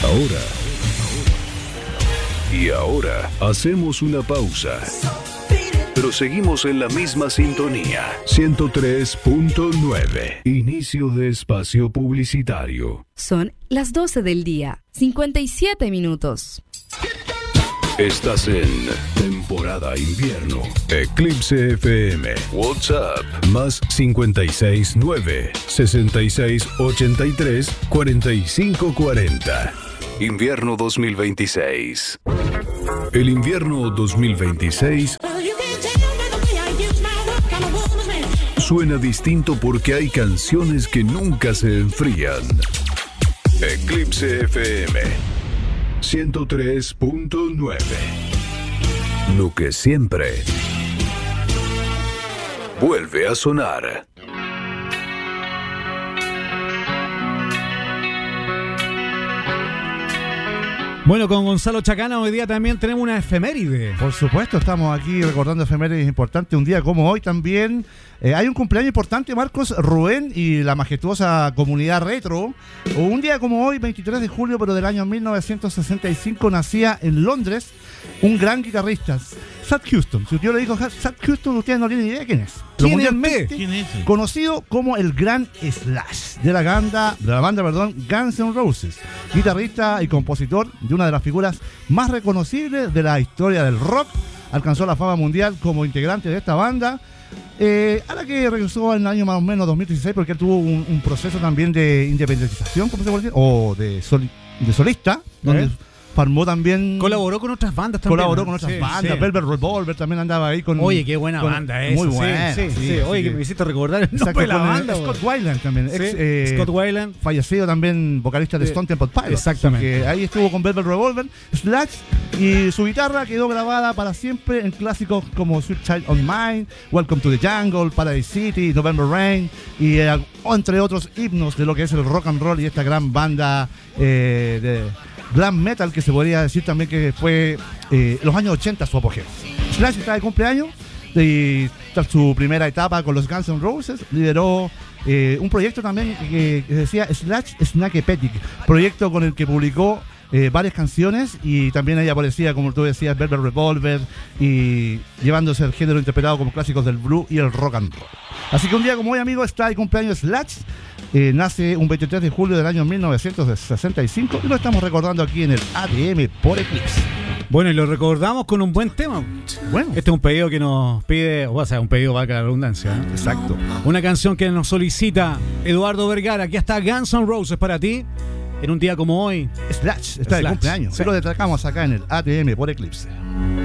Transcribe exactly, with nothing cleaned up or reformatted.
Ahora. Y ahora hacemos una pausa. Pero seguimos en la misma sintonía. ciento tres punto nueve. Inicio de espacio publicitario. Son las doce del día, cincuenta y siete minutos. Estás en temporada invierno. Eclipse F M. WhatsApp más cincuenta y seis nueve, sesenta y seis ochenta y tres, cuarenta y cinco cuarenta. Invierno dos mil veintiséis. El invierno dos mil veintiséis suena distinto porque hay canciones que nunca se enfrían. Eclipse F M ciento tres punto nueve. Lo que siempre vuelve a sonar. Bueno, con Gonzalo Chacana hoy día también tenemos una efeméride. Por supuesto, estamos aquí recordando efemérides importantes. Un día como hoy también eh, hay un cumpleaños importante, Marcos Rubén y la majestuosa comunidad retro. O un día como hoy, veintitrés de julio, pero del año mil novecientos sesenta y cinco, nacía en Londres un gran guitarrista, Sat Houston. Si yo le digo Sat Houston, ustedes no tienen idea de quién es. ¿Quién es? Me? ¿Quién es? Conocido como el Gran Slash de la banda, de la banda, perdón, Guns N' Roses. Guitarrista y compositor de una de las figuras más reconocibles de la historia del rock. Alcanzó la fama mundial como integrante de esta banda. Eh, a la que regresó en el año más o menos dos mil dieciséis, porque él tuvo un, un proceso también de independización, ¿cómo se puede decir? O de, soli, de solista, donde... ¿Eh? Formó también... Colaboró con otras bandas también. Colaboró con otras sí, bandas. Sí. Velvet Revolver también andaba ahí con... Oye, qué buena con, banda esa. Muy buena. Sí, sí, sí, sí. Oye, que me hiciste recordar el Exacto, nombre de la banda. Scott Weiland también. Sí, ex, eh, Scott Weiland. Fallecido también, vocalista de Sí. Stone Temple Pilots. Exactamente. Que ahí estuvo con Velvet Revolver, Slash, y su guitarra quedó grabada para siempre en clásicos como Sweet Child of Mine, Welcome to the Jungle, Paradise City, November Rain, y eh, entre otros himnos de lo que es el rock and roll y esta gran banda eh, de... glam metal, que se podría decir también que fue eh, los años ochenta su apogeo. Slash está de cumpleaños y tras su primera etapa con los Guns N' Roses lideró eh, un proyecto también que, que decía Slash Snakepetic, proyecto con el que publicó eh, varias canciones y también ahí aparecía, como tú decías, Velvet Revolver y llevándose el género interpretado como clásicos del blues y el rock and roll. Así que un día como hoy, amigo, está de cumpleaños Slash. Eh, nace un veintitrés de julio del año mil novecientos sesenta y cinco y lo estamos recordando aquí en el A T M por Eclipse. Bueno, y lo recordamos con un buen tema. Bueno, este es un pedido que nos pide, o sea, un pedido para que la redundancia, ¿eh? Exacto. Una canción que nos solicita Eduardo Vergara. Aquí está Guns N' Roses para ti en un día como hoy. Slash está Slash. de cumpleaños. Sí. Se lo destacamos acá en el A T M por Eclipse.